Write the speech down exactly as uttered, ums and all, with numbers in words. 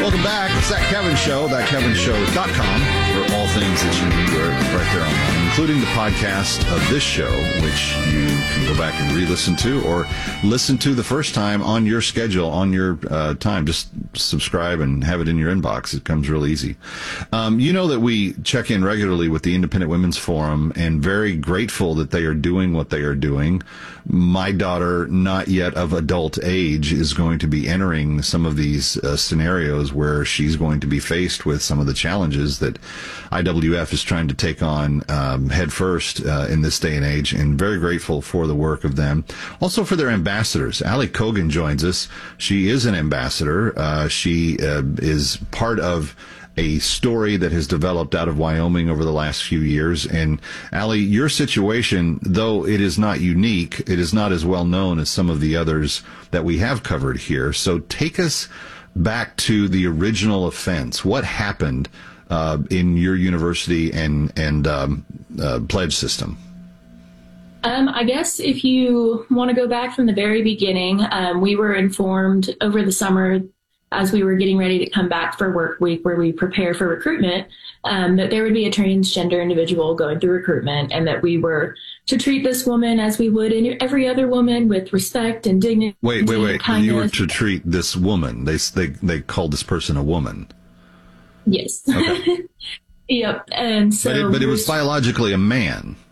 welcome back. It's That Kevin Show, that kevin show dot com for all things that you need right, right there online, including the podcast of this show, which you can go back and re-listen to or listen to the first time on your schedule, on your uh, time. Just subscribe and have it in your inbox. It comes real easy. Um, you know that we check in regularly with the Independent Women's Forum, and very grateful that they are doing what they are doing. My daughter, not yet of adult age, is going to be entering some of these uh, scenarios where she's going to be faced with some of the challenges that I W F is trying to take on um, head first uh, in this day and age, and very grateful for the work of them. Also for their ambassadors. Allie Kogan joins us. She is an ambassador. Uh, she uh, is part of a story that has developed out of Wyoming over the last few years. And Allie, your situation, though it is not unique, it is not as well known as some of the others that we have covered here. So take us back to the original offense. What happened uh, in your university and, and um, uh, pledge system? Um, I guess if you want to go back from the very beginning, um, we were informed over the summer as we were getting ready to come back for work week where we prepare for recruitment, um, that there would be a transgender individual going through recruitment, and that we were to treat this woman as we would every other woman, with respect and dignity. Wait, wait, wait. Kindness. You were to treat this woman. They, they, they called this person a woman. Yes. Okay. Yep. And so, but it, but it was biologically a man.